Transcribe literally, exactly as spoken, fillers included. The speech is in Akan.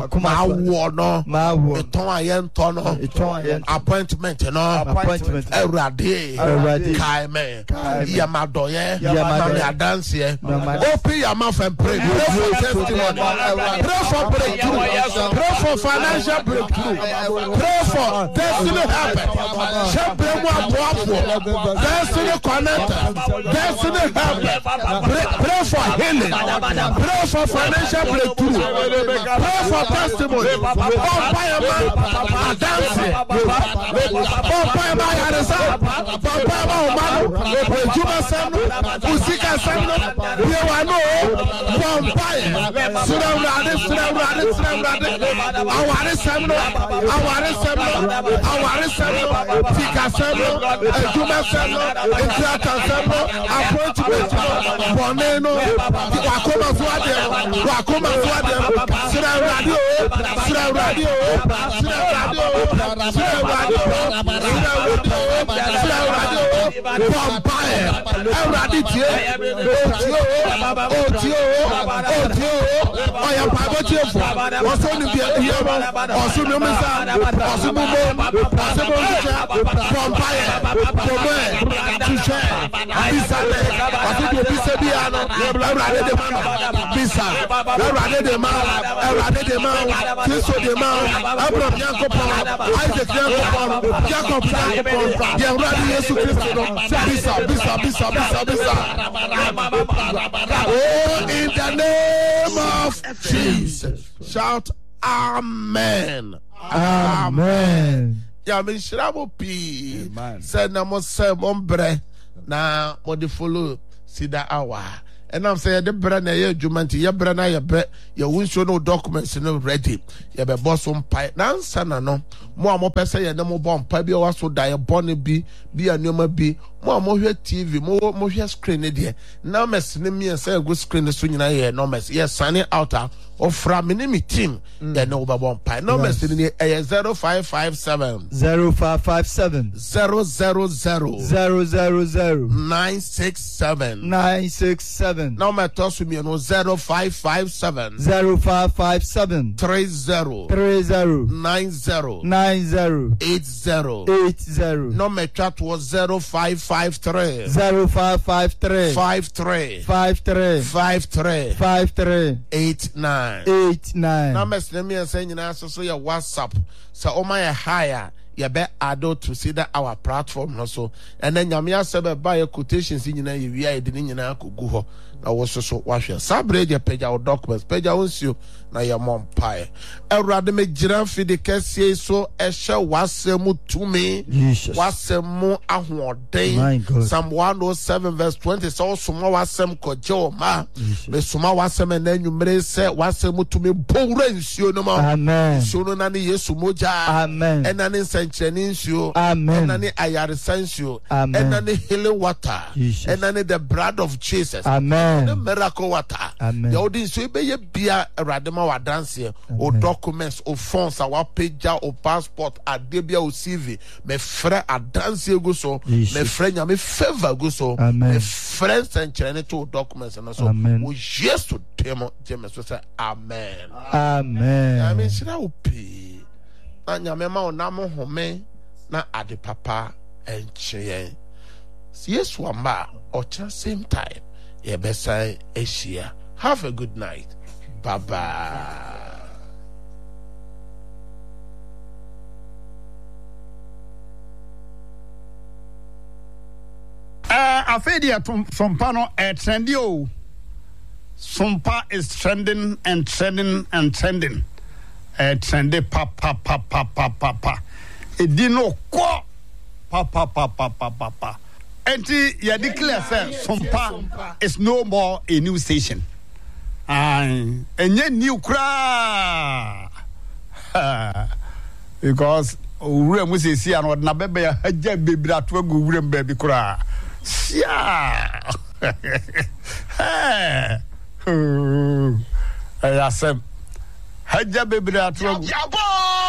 ma wo no ma wo eton ayento no eton ayento appointment no appointment erade erade kai me yamadoye yamadoye dance here open your mouth and pray pray for testimony pray for breakthrough pray for financial breakthrough pray for destiny happen champion wa boafo destiny connect destiny happen pray for healing pray for financial breakthrough pray for testimony oh fireman dance oh fireman yaresa oh fireman o juma sam usika sam we wa no vampire surrounded surrounded surrounded aware sam no aware sam no aware sam no tika sam no juma sam no entrata sam no appointment no boneno wakoma zuade wakoma zuade surrounded surrounded surrounded surrounded vampire everybody tie otio otio otio oya pabo tiefo oso ni bia hiama oso no misa oso bubo oso bubo vampire bobe tuche bisale oso bi bisa bia no everybody de man bisa everybody de man everybody de man tiso de man Abraham Yakopon Isaac Yakopon Jacob Yakopon the everybody Jesus Christ no bisa bisa bisa bisa bisa oh in the name of Jesus shout amen amen ya me shirabo pi say na mo say mo mbre na mo de follow sida awa and I'm saying the brand na adwuma ya brand na ya be ya wunso no documents no ready ya be boss on pai na ansa na no mo a mo pese ya na mo bon pa bi o waso da ya born bi bi anoma bi mo a mo hwe T V mo mo hwe screen de na mes ne mi say go screen so nyina ye no mes yes signing out of from me team ya no ba bon pai no mes ni e zero five five seven zero five five seven zero zero zero zero zero zero nine six seven nine six seven now my toss with me no zero five five seven zero five five seven three zero three zero nine zero nine zero eight zero eight zero no my chat was zero five five three zero five five three five three five three five three five three eight nine eight nine now my name saying you know so your WhatsApp so oh my higher you be ado to see that our platform also and then nyamia sebe buy quotations in nyina you we de nyina akogu ho na wo so so wahwe sabre de page our documents page our nsio na your mom pie erade me giran fidi kese so ehwe wasemu tumi wasemu ahoden Psalm one oh seven verse twenty so suma wasem koje ma me suma wasem na nwumre se wasemu tumi bowra nsio no ma amen so no na ne Yesu moja amen ena ne nsanchani nsio amen ena ne ayare sansio amen ena ne healing water ena ne the blood of Jesus amen the miracle water amen the odin so be ye bia radema wa dance o documents o funds our page o passport adebia o C V me frɛ adanse go so me frɛ nya me favor go so me friends and chene to documents and so we just to demo James so say amen amen I mean shira opi na nya me ma ona mo home na ade papa enche yes wamba or same time yeah besa Asia have a good night bye bye. Uh, Afedia Sompano uh, trendy o. Sompa is trending and trending and trending. Uh, trendy pa pa pa pa pa pa pa. Edino ko pa pa pa pa pa pa pa. Enti ya declare say Sompa is no more a new station. And enye new kra. Because ure mu se si an na bebe ya haja bebra to go ure mbebe kra. Yeah. Hey. Hey, I said, Haja baby, I